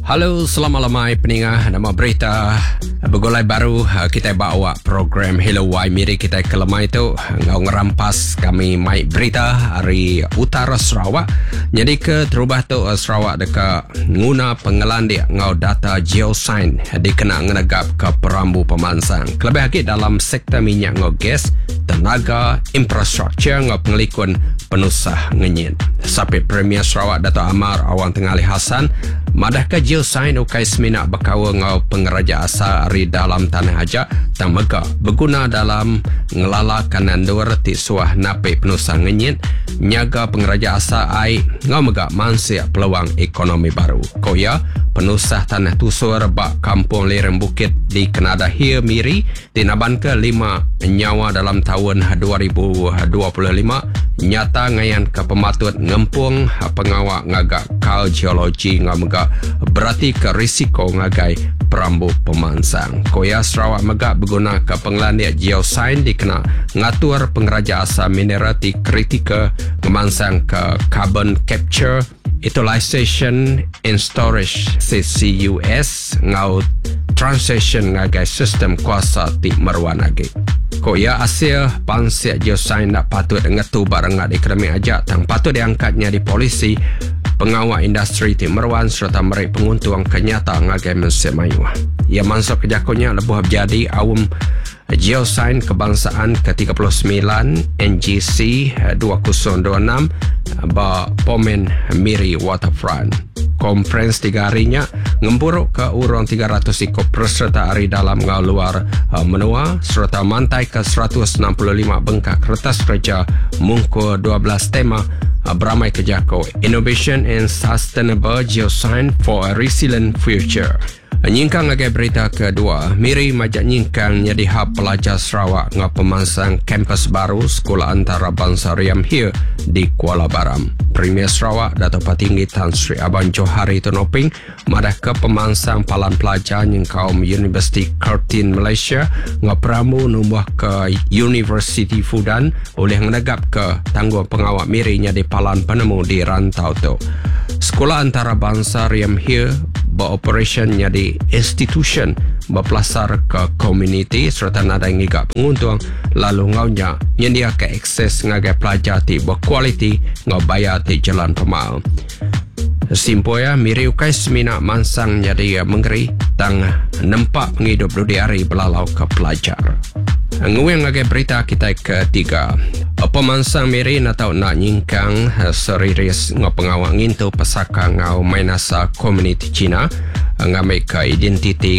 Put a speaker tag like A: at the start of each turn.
A: Halo, selamat lamai peningah nama berita bergolai baru kita bawa program Hello Wai Miri kita ke lemai itu ngau ngerampas kami mai berita hari utara Sarawak. Jadi ke terubah tu Sarawak dekat nguna pengelan dia ngau data geosign dikena ngenegap ke perambu pemansang. Kelebih lagi dalam sektor minyak ngau gas, tenaga, infrastruktur ngau pengelikun penusah ngenyit. Sampai Premier Sarawak Dato' Amar Awang Tengali Hassan madah ke geosign ukai semina bakawa ngau pengeraja asa ari dalam tanah aja tang mega berguna dalam ngelala kanan dua ti suah nape penusah ngenyit nyaga pengeraja asa ai ngau mega mansia peluang ekonomi baru. Koya penusah tanah tusur bak kampung lereng bukit di Kenada Hir Miri dinaban ke 5 nyawa dalam tahun 2025 nyata ngayan ke pematut ngempung pengawak ngagak kal geologi ngamega berarti ke risiko ngagai perambu pemansang. Koya Sarawak megak berguna ke pengelandian geosign dikena ngatur pengeraja asa minerati kritika ngemansang ke carbon capture, utilization and storage CCUS ngau transition ngagai sistem kuasa ti meruan lagi. Koya Asia pansia geosign nak patut ngetu barang di akademi aja tang patut diangkatnya di polisi pengawal industri ti meruan serta mereka penguntung kenyata ngagai Malaysia Mayu. Ia masuk kejakunya lebuh jadi awam geosign kebangsaan ke-39 NGC 2026 ba Pomen Miri Waterfront. Konferensi 3 harinya ngempuruk ke urang 300 ikut peserta hari dalam ngau luar menua serta mantai ke 165 bengkak kertas kerja mungku 12 tema beramai kejako Innovation and Sustainable Geosign for a Resilient Future. Nyingkang lagi berita kedua, Miri majak nyingkang jadi hab pelajar Sarawak ngau pemansang kampus baru Sekolah Antarabangsa Riam Hir di Kuala Baram. Premier Sarawak Dato' Patinggi Tan Sri Abang Johari Tunoping madah ke pemansang palan pelajar nyingkaum Universiti Curtin Malaysia ngau peramu numbuh ke University Fudan oleh menegap ke tanggung pengawak Miri jadi palan penemu di rantau tu. Sekolah Antarabangsa Riam Hir beroperasi jadi institution berpelasar ke komuniti serta nada ngigap penguntung lalu ngaunya nyendia ke akses ngagai pelajar ti berkualiti ngau bayar ti jalan pemal. Simpoya Miri ukai semina mansang jadi menggeri tang nempak penghidup dudi hari belalau ke pelajar. Nguang lagi berita kita ketiga. Pemansang Miri natau nak nyingkang seriris ngau pengawang itu pesaka ngau mainasa komuniti Cina ngamai ke identiti